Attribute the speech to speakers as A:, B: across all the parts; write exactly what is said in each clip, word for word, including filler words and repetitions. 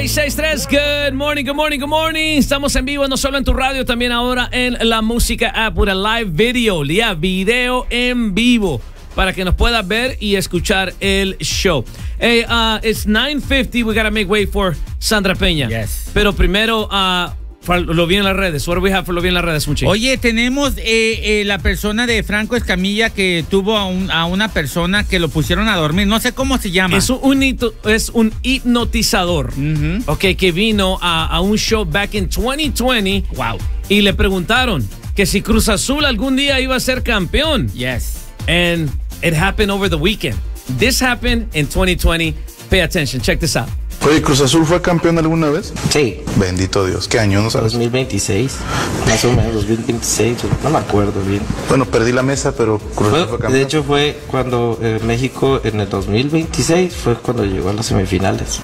A: y seis tres. Good morning, good morning, good morning. Estamos en vivo, no solo en tu radio, también ahora en la música app with a live video. Yeah, video en vivo para que nos puedas ver y escuchar el show. Hey, uh, it's nine fifty. We gotta make way for Sandra Peña.
B: Yes.
A: Pero primero, uh, lo vi en las redes. What do we have for lo vi en las redes, Muchi?
B: Oye, tenemos eh, eh, la persona de Franco Escamilla que tuvo a, un, a una persona que lo pusieron a dormir. No sé cómo se llama.
A: Es un, hito, es un hipnotizador,
B: Uh-huh.
A: okay, que vino a, a un show back in twenty twenty.
B: Wow.
A: Y le preguntaron que si Cruz Azul algún día iba a ser campeón.
B: Yes.
A: And it happened over the weekend. This happened in twenty twenty. Pay attention. Check this out.
C: Oye, ¿Cruz Azul fue campeón alguna vez?
D: Sí.
C: Bendito Dios. ¿Qué año? No sabes.
D: dos mil veintiséis, más o menos, dos mil veintiséis, no me acuerdo bien.
C: Bueno, perdí la mesa, pero Cruz Azul fue
D: Fue,
C: campeón.
D: de hecho, fue cuando eh, México en el dos mil veintiséis fue cuando llegó a las semifinales.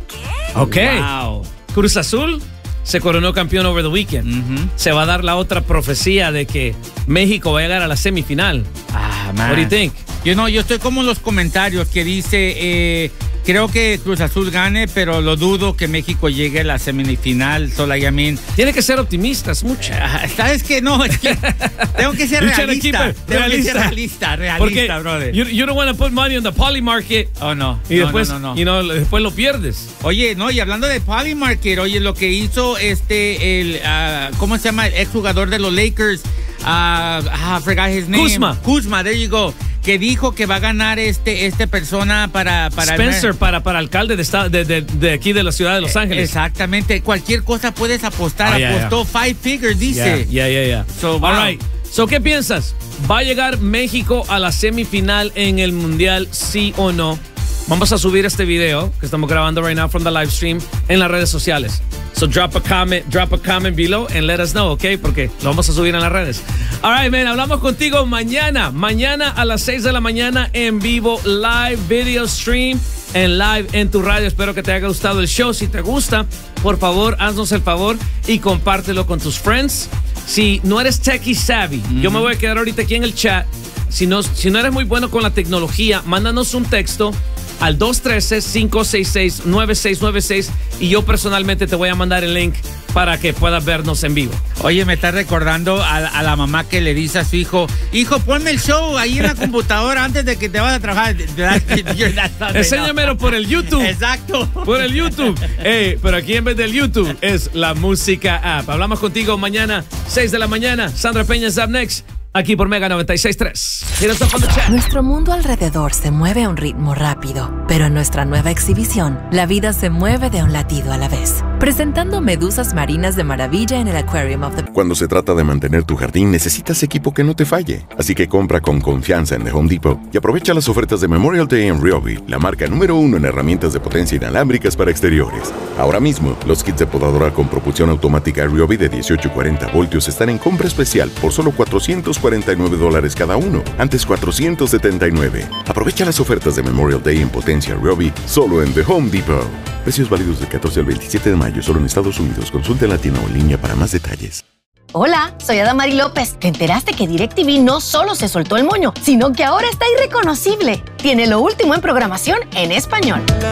A: Okay.
B: Wow.
A: Cruz Azul se coronó campeón over the weekend.
B: Uh-huh.
A: Se va a dar la otra profecía de que México va a llegar a la semifinal.
B: Ah, man.
A: What do you think?
B: Yo no, yo estoy como en los comentarios que dice, eh, creo que Cruz Azul gane, pero lo dudo que México llegue a la semifinal. So, like, I mean,
A: Tiene que ser optimistas, mucho.
B: ah, ¿sabes qué? No, es que tengo que ser
A: You're trying to keep
B: realista.
A: it
B: Tengo que
A: realista.
B: ser realista, realista,
A: Porque
B: brother.
A: you, you don't want to put money on the poly market
B: Oh, no.
A: y
B: no,
A: después,
B: no, no, no.
A: You know, después lo pierdes.
B: Oye, no, y hablando de Polymarket, oye, lo que hizo este, el, uh, ¿cómo se llama? El exjugador de los Lakers, uh, ah, I forgot his name.
A: Kuzma.
B: Kuzma, there you go. Que dijo que va a ganar este, este persona para... para
A: Spencer para, para alcalde de, esta- de, de, de aquí de la ciudad de Los Ángeles.
B: Exactamente. Cualquier cosa puedes apostar.
A: Ah, yeah,
B: Apostó five figures, dice.
A: Yeah, yeah, yeah, yeah.
B: So, wow.
A: All right. So, ¿qué piensas? ¿Va a llegar México a la semifinal en el Mundial, sí o no? Vamos a subir este video que estamos grabando right now from the live stream en las redes sociales. So drop a comment, drop a comment below and let us know, ¿ok? Porque lo vamos a subir en las redes. All right, man, hablamos contigo mañana. Mañana a las seis de la mañana en vivo, live video stream en live en tu radio. Espero que te haya gustado el show. Si te gusta, por favor, haznos el favor y compártelo con tus friends. Si no eres techie savvy, mm-hmm. yo me voy a quedar ahorita aquí en el chat. Si no, si no eres muy bueno con la tecnología, mándanos un texto al dos uno tres, cinco seis seis, nueve seis nueve seis y yo personalmente te voy a mandar el link para que puedas vernos en vivo.
B: Oye, me está recordando a, a la mamá que le dice a su hijo, hijo, ponme el show ahí en la computadora antes de que te vayas a trabajar.
A: Enséñamelo por el YouTube.
B: Exacto.
A: Por el YouTube. Hey, pero aquí en vez del YouTube es la música app. Hablamos contigo mañana, seis de la mañana. Sandra Peña is up next. Aquí por Mega noventa y seis punto tres. Hit us up on the chat.
E: Nuestro mundo alrededor se mueve a un ritmo rápido, pero en nuestra nueva exhibición, la vida se mueve de un latido a la vez. Presentando medusas marinas de maravilla en el Aquarium of the...
F: Cuando se trata de mantener tu jardín, necesitas equipo que no te falle. Así que compra con confianza en The Home Depot y aprovecha las ofertas de Memorial Day en Ryobi, la marca número uno en herramientas de potencia inalámbricas para exteriores. Ahora mismo, los kits de podadora con propulsión automática Ryobi de dieciocho y cuarenta voltios están en compra especial por solo cuatrocientos cuarenta y nueve dólares cada uno, antes cuatrocientos setenta y nueve. Aprovecha las ofertas de Memorial Day en potencia Ryobi solo en The Home Depot. Precios válidos del catorce al veintisiete de mayo solo en Estados Unidos. Consulte en la tienda o en línea para más detalles.
G: Hola, soy Adamari López. ¿Te enteraste que DirecTV no solo se soltó el moño, sino que ahora está irreconocible? Tiene lo último en programación en español.